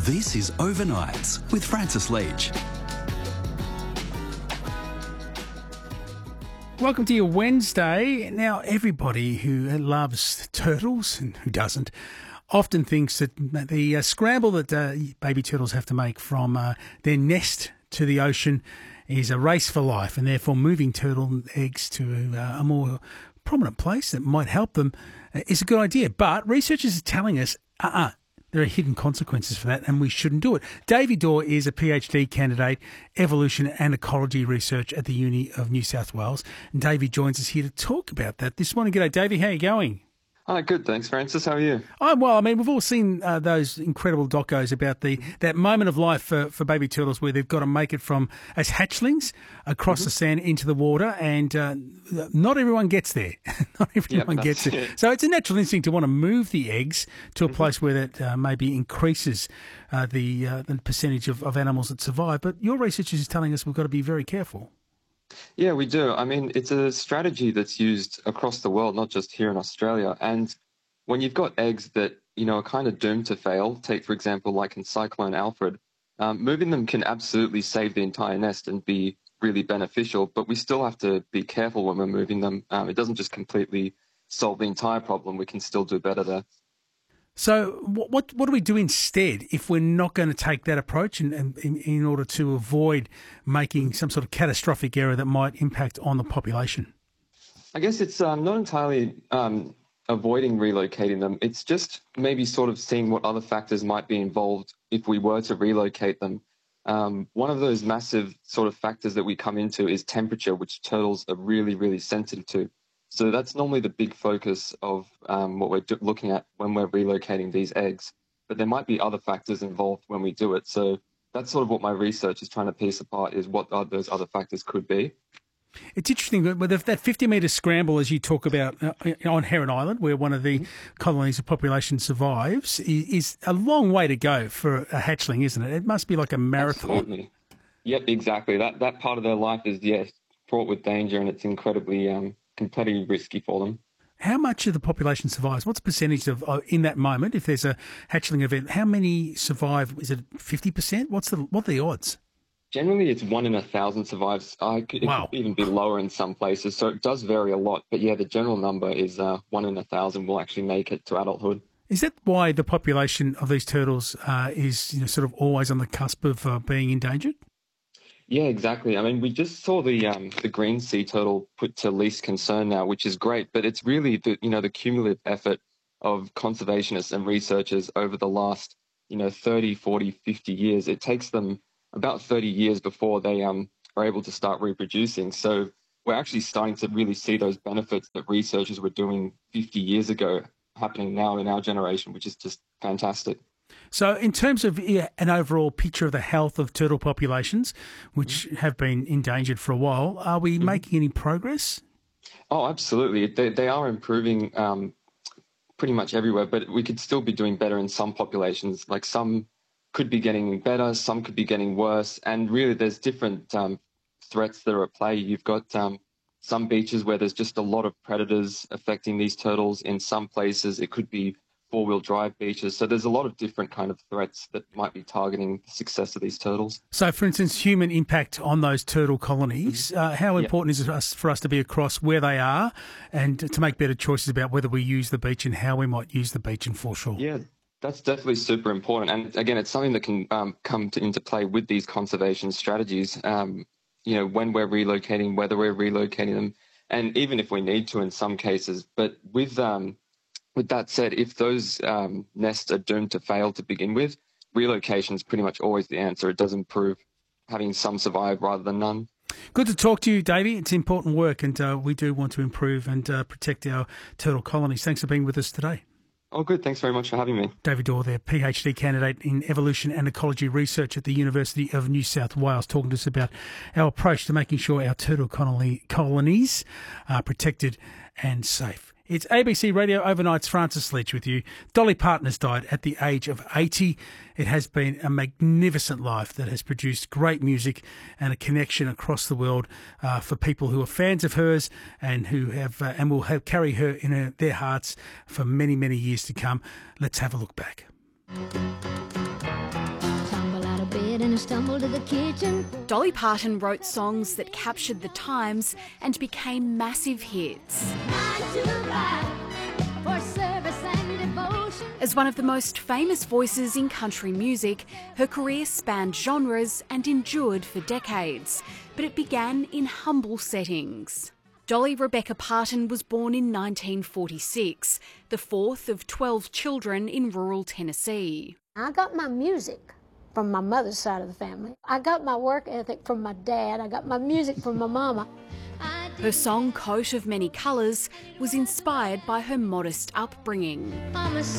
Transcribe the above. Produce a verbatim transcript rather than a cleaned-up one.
This is Overnights with Francis Leach. Welcome to your Wednesday. Now, everybody who loves turtles, and who doesn't, often thinks that the uh, scramble that uh, baby turtles have to make from uh, their nest to the ocean is a race for life, and therefore moving turtle eggs to uh, a more prominent place that might help them uh, is a good idea. But researchers are telling us, uh-uh, there are hidden consequences for that, and we shouldn't do it. Davey Dorr is a PhD candidate, evolution and ecology research at the Uni of New South Wales. And Davey joins us here to talk about that this morning. G'day, Davey. How are you going? Hi, good, thanks, Francis. How are you? Oh, well, I mean, we've all seen uh, those incredible docos about the that moment of life for, for baby turtles where they've got to make it from as hatchlings across mm-hmm. the sand into the water, and uh, not everyone gets there. Not everyone yep, gets there. It. So it's a natural instinct to want to move the eggs to a mm-hmm. place where that uh, maybe increases uh, the, uh, the percentage of, of animals that survive. But your research is telling us we've got to be very careful. Yeah, we do. I mean, it's a strategy that's used across the world, not just here in Australia. And when you've got eggs that, you know, are kind of doomed to fail, take, for example, like in Cyclone Alfred, um, moving them can absolutely save the entire nest and be really beneficial. But we still have to be careful when we're moving them. Um, it doesn't just completely solve the entire problem. We can still do better there. So what, what what do we do instead if we're not going to take that approach and, and in, in order to avoid making some sort of catastrophic error that might impact on the population? I guess it's um, not entirely um, avoiding relocating them. It's just maybe sort of seeing what other factors might be involved if we were to relocate them. Um, one of those massive sort of factors that we come into is temperature, which turtles are really, really sensitive to. So that's normally the big focus of um, what we're do- looking at when we're relocating these eggs. But there might be other factors involved when we do it. So that's sort of what my research is trying to piece apart, is what those other factors could be. It's interesting that with that fifty-metre scramble, as you talk about uh, on Heron Island, where one of the colonies of population survives, is, is a long way to go for a hatchling, isn't it? It must be like a marathon. Absolutely. Yep, exactly. That that part of their life is, yes, fraught with danger, and it's incredibly... Um, completely risky for them. How much of the population survives? What's the percentage of uh, in that moment, if there's a hatchling event, how many survive? Is it fifty percent? What's the what are the odds? Generally, it's one in a thousand survives. Uh, it wow. could even be lower in some places, so it does vary a lot. But yeah, the general number is uh, one in a thousand will actually make it to adulthood. Is that why the population of these turtles uh, is you know, sort of always on the cusp of uh, being endangered? Yeah, exactly. I mean, we just saw the um, the green sea turtle put to least concern now, which is great. But it's really the you know the cumulative effort of conservationists and researchers over the last you know thirty, forty, fifty years. It takes them about thirty years before they um are able to start reproducing. So we're actually starting to really see those benefits that researchers were doing fifty years ago happening now in our generation, which is just fantastic. So in terms of an overall picture of the health of turtle populations, which mm-hmm. have been endangered for a while, are we mm-hmm. making any progress? Oh, absolutely. They, they are improving um, pretty much everywhere, but we could still be doing better in some populations. Like some could be getting better, some could be getting worse. And really there's different um, threats that are at play. You've got um, some beaches where there's just a lot of predators affecting these turtles. In some places it could be four-wheel drive beaches. So there's a lot of different kind of threats that might be targeting the success of these turtles. So, for instance, human impact on those turtle colonies, uh, how important yep. is it for us, for us to be across where they are and to make better choices about whether we use the beach and how we might use the beach and foreshore? Yeah, that's definitely super important. And again, it's something that can um, come to, into play with these conservation strategies, um, you know, when we're relocating, whether we're relocating them, and even if we need to in some cases. But with... Um, With that said, if those um, nests are doomed to fail to begin with, relocation is pretty much always the answer. It does improve having some survive rather than none. Good to talk to you, Davey. It's important work, and uh, we do want to improve and uh, protect our turtle colonies. Thanks for being with us today. Oh, good. Thanks very much for having me. Davey Dorr there, PhD candidate in evolution and ecology research at the University of New South Wales, talking to us about our approach to making sure our turtle colony, colonies are protected and safe. It's A B C Radio Overnight's Francis Leach with you. Dolly Parton has died at the age of eighty. It has been a magnificent life that has produced great music and a connection across the world uh, for people who are fans of hers and who have uh, and will have, carry her in her, their hearts for many, many years to come. Let's have a look back. stumble to the kitchen. Dolly Parton wrote songs that captured the times and became massive hits. Nine to five for service and devotion. As one of the most famous voices in country music, her career spanned genres and endured for decades, but it began in humble settings. Dolly Rebecca Parton was born in nineteen forty-six, the fourth of twelve children in rural Tennessee. I got my music from my mother's side of the family. I got my work ethic from my dad. I got my music from my mama. Her song Coat of Many Colours was inspired by her modest upbringing. Mama